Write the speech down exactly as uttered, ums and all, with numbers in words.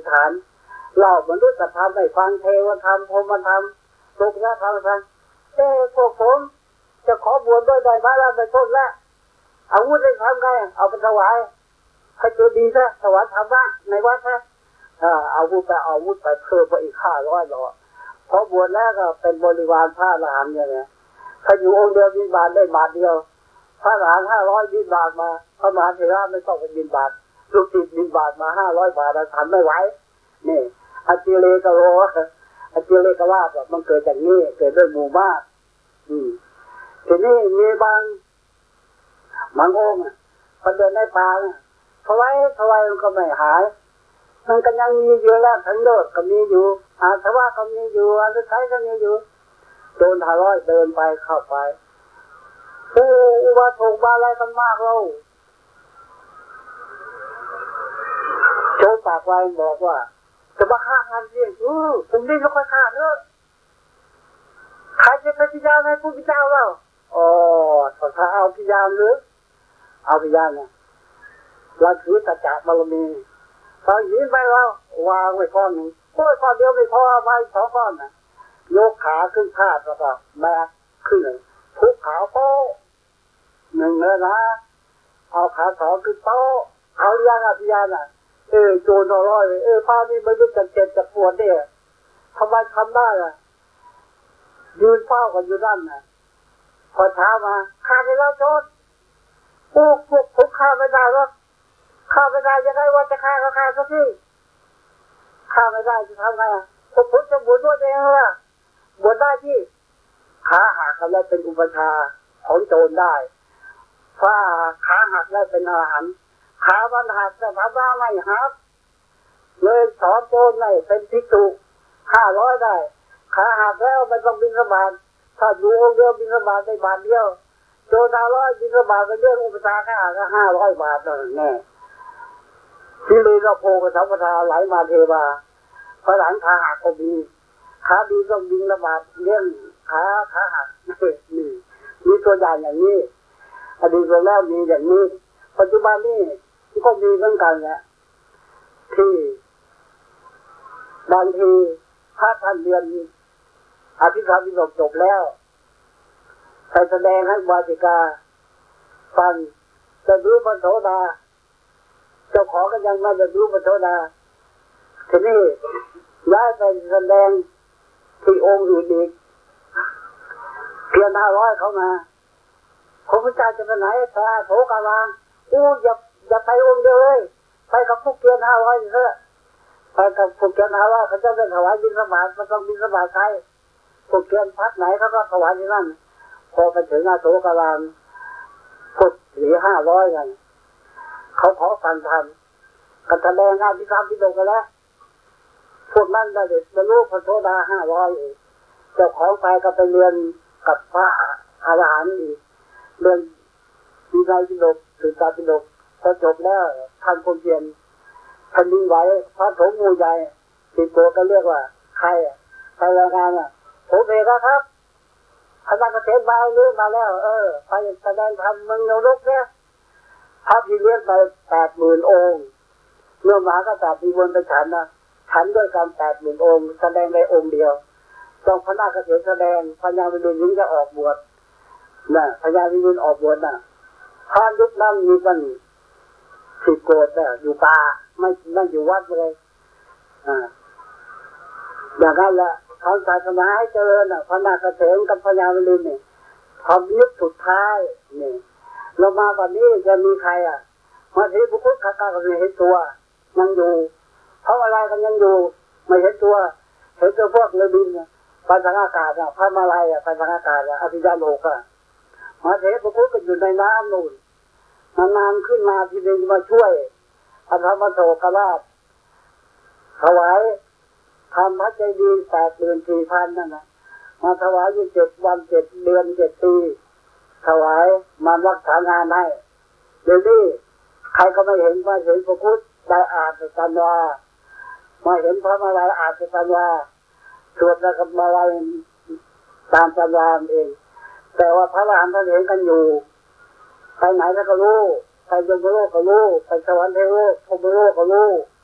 ฐานเล่ามนุษย์ธรรมให้ฟังเทวธรรมพรหมธรรมโลกุตตรธรรมให้ฟังเอ้พวกผมจะขอบวชด้วยได้ไหมล่ะไปโทษแล้วอาวุธได้ทำไงเอาไปถวายให้เจดีย์ซะถวายธรรมะในวัดซะอ่าเอาอาวุธไปเอาอาวุธไปเพิ่มไปอีกห้าร้อยหรอพอบวชแล้วก็เป็นบริวารพระอรหันต์อย่างเงี้ยถ้าอยู่องค์เดียวบิณฑบาตได้บาทเดียวพระอรหันต์ห้าร้อยบิณฑบาตมาพระมหาเถระไม่ต้องไปบิณฑบาตลูกศิษย์บิณฑบาตมาห้าร้อยบาททำไม่ไหวนี่อจิเลกโรอจิเลกลาภมันเกิดจากนี้เกิดด้วยหมู่มากอืมทีนี้มีบางบางองค์พอเดินในป่าถวายถวายมันก็ไม่หายมันก็ยังมีอยู่แล้วทั้งโลกก็มีอยู่อาสวะก็มีอยู่อาสุทัยก็มีอยู่โดนห้าร้อยเดินไปเข้าไปโอ้อุบาสกบาอะไรกันมากเราโจมปากไว้บอกว่าจะมาฆ่ากันเองอือผมนี่ไม่ค่อยฆ่าเนอะใครจะเป็นพิจารณาให้ผู้พิจารณาเราอ๋อถ้าเอาพิจารณาหรือเอาพิจารณาเราถือสัจจะบารมีตอนยืนไปเราวางไว้ก้อนหนึ่งโอ้ยก้อนเดียวไม่พอไปสองก้อนนะยกขาขึ้นพาดแล้วก็แบกขึ้นหนึ่งทุกขาโต๊ะหนึ่งเลยนะเอาขาสองขึ้นโต๊ะเอาย่างอภิญาณอ่ะเออโจรร้อยเออป้านี่ไม่รู้จักเจ็บจักปวดเนี่ยทำไมทำได้อ่ะยืนเฝ้ากันอยู่นั่นน่ะพอเช้ามาฆ่าไปแล้วโจรพวกพวกผมฆ่าไม่ได้หรอกฆ่าไม่ได้ยังไงว่าจะฆ่าก็ฆ่าสักทีฆ่าไม่ได้จะทำไงอ่ะผมผมจะบวชด้วยเองล่ะบวชได้ที่ขาหักแล้วเป็นอุปชาของโจรได้ถ้าขาหักแล้วเป็นอรหันต์ขาบันหักแต่พระบ้าไม่หักเลยสอนโจรไม่เป็นภิกษุห้าร้อยได้ขาหักแล้วไม่ต้องบิณฑบาตถ้าอยู่องค์เดียวบิณฑบาตได้บาทเดียวโจรห้าร้อยบิณฑบาตเป็นเรื่องอุปชาค่าก็ห้าร้อยบาทนั่นแน่ที่เลยเราโพกสัมปทาไหลมาเทวาพระหลังขาหักก็มีขาดีก็บิณฑบาตเรื่องขาขาหักนี่มีตัวอย่างอย่างนี้อดีตแล้วมีอย่างนี้ปัจจุบันนี้ก็มีเหมือนกันแหละที่บางทีพระท่านเรียนอภิธรรมวิโรจน์จบแล้วไปแสดงให้วาจิกาฟังจะรู้พระโสดาเจ้าของก็ยังไม่จะรู้พระโสดาทีนี้ย้ายไปแสดงที่องค์อื่นอีกเพียงห้าร้อยเขามาพระพุทธเจ้าจะไปไหนพระโสกาลางอู้อย่าอย่าไปองค์เดียวเลยไปกับพวกเพียงห้าร้อยเถอะไปกับพวกเพียงห้าร้อยเขาจะได้ถวายบิณฑบาตมันต้องบิณฑบาตใครพวกเพียงพักไหนเขาก็ถวายที่นั่นพอไปถึงอาโสกาลางพวกหรือห้าร้อยกันเขาขอฟังธรรมกันแสดงงานที่ทำที่โดนกันแล้วพวกนั้นได้บรรลุพระโสดาห้าร้อยเองเจ้าของไปก็ไปเรียนกับพระอรหันต์อีกเรียนวินัยปิฎกศึกษาปิฎกพอจบแล้วท่านคงเพียรแผ่นดินไหวพระโถงงูใหญ่ติดตัวก็เรียกว่าใครใครรายงานอ่ะผมเองครับคณะเกษตรบายเรื่องมาแล้วเออไปแสดงธรรมเมืองนรกเนี่ยพระพิเรียนไปแปดหมื่นองค์เมื่อมหากษัตริย์มีวนไปฉันนะฉันด้วยกันแปดหมื่นองค์แสดงในองค์เดียวต้องคณะเกษตรแสดงพญาวิรุฬยิ่งจะออกบวชน่ะพญาวิรุฬออกบวชน่ะพระยุคนั้นมีกันสิบโกฏน่ะอยู่ป่าไม่ไม่อยู่วัดเลยอ่าอย่างนั้นแหละทางศาสนาให้เจริญน่ะพระนาคเษนกับพญาวิรุฬนี่ทำยุคสุดท้ายนี่เรามาวันนี้จะมีใครอ่ะมาที่บุคคลข้าก็ไม่เห็นตัวยังอยู่เพราะอะไรกันยังอยู่ไม่เห็นตัวเห็นตัวพวกเรือบินไปทางอากาศอ่ะพระมาลัยอ่ะไปทางอากาศอ่ะอภิญญาโลกอ่ะมาเทพบุคคลก็อยู่ในน้ำนู่นนานๆขึ้นมาทีนึงมาช่วยอธรรมโสกราชถวายทำพระเจดีย์แปดหมื่นสี่พันนั่นนะมาถวายอยู่เจ็ดวันเจ็ดเดือนเจ็ดปีถวายมารักษางานให้เดี๋ยวนี้ใครก็ไม่เห็นว่าเห็นพระพุทธได้อาจจะกันว่ามาเห็นพระมาลัยอาจจะกันว่าสวดแล้วก็มาลัยตามตำราเองแต่ว่าพระอรหันต์ท่านเห็นกันอยู่ไปไหนแล้วก็รู้ไปยมโลกก็รู้ไปสวรรค์เทวโลกพรหมโลกก็รู้